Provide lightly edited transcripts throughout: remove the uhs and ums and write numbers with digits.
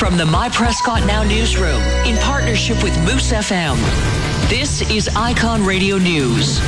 From the My Prescott Now newsroom, in partnership with Moose FM, this is Icon Radio News.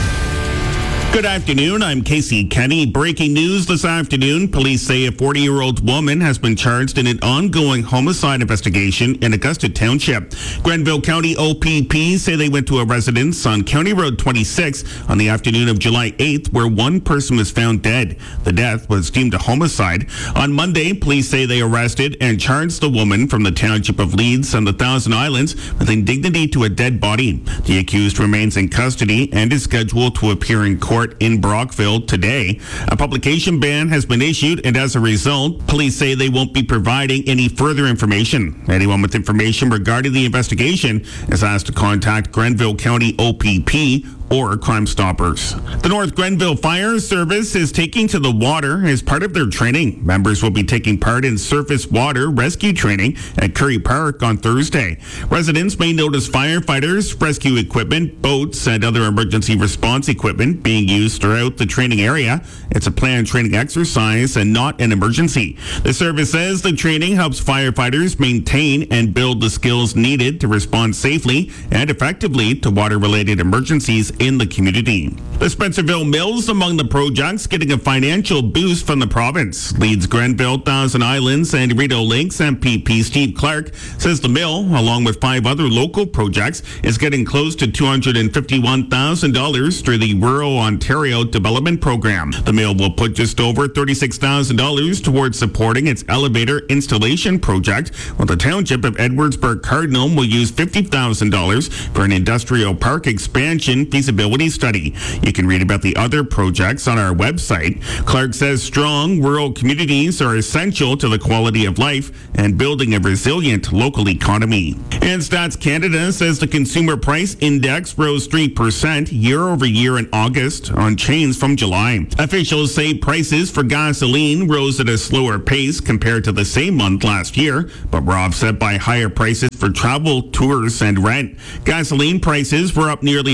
Good afternoon, I'm Casey Kenny. Breaking news this afternoon. Police say a 40-year-old woman has been charged in an ongoing homicide investigation in Augusta Township. Grenville County OPP say they went to a residence on County Road 26 on the afternoon of July 8th where one person was found dead. The death was deemed a homicide. On Monday, police say they arrested and charged the woman from the Township of Leeds and the Thousand Islands with indignity to a dead body. The accused remains in custody and is scheduled to appear in court in Brockville today. A publication ban has been issued, and as a result, police say they won't be providing any further information. Anyone with information regarding the investigation is asked to contact Grenville County OPP or Crime Stoppers. The North Grenville Fire Service is taking to the water as part of their training. Members will be taking part in surface water rescue training at Curry Park on Thursday. Residents may notice firefighters, rescue equipment, boats, and other emergency response equipment being used throughout the training area. It's a planned training exercise and not an emergency. The service says the training helps firefighters maintain and build the skills needed to respond safely and effectively to water-related emergencies in the community. The Spencerville Mills among the projects getting a financial boost from the province. Leeds Grenville, Thousand Islands, and Rideau Lakes MPP Steve Clark says the mill, along with 5 other local projects, is getting close to $251,000 through the Rural Ontario Development Program. The mill will put just over $36,000 towards supporting its elevator installation project, while the township of Edwardsburg Cardinal will use $50,000 for an industrial park expansion feasibility study. You can read about the other projects on our website. Clark says strong rural communities are essential to the quality of life and building a resilient local economy. And Stats Canada says the consumer price index rose 3% year over year in August, on change from July. Officials say prices for gasoline rose at a slower pace compared to the same month last year, but were offset by higher prices for travel, tours, and rent. Gasoline prices were up nearly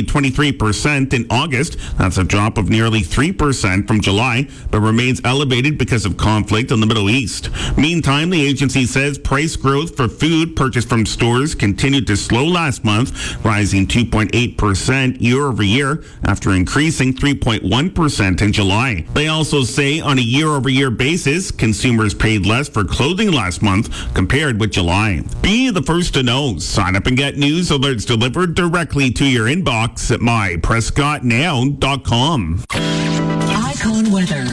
23% in August. That's a drop of nearly 3% from July, but remains elevated because of conflict in the Middle East. Meantime, the agency says price growth for food purchased from stores continued to slow last month, rising 2.8% year over year after increasing 3.1% in July. They also say on a year-over-year basis, consumers paid less for clothing last month compared with July. Be the first to know. Sign up and get news alerts delivered directly to your inbox at myprescottnow.com. Icon weather.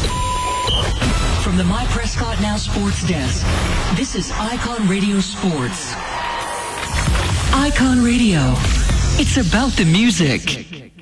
From the My Prescott Now Sports Desk, this is Icon Radio Sports. Icon Radio. It's about the music.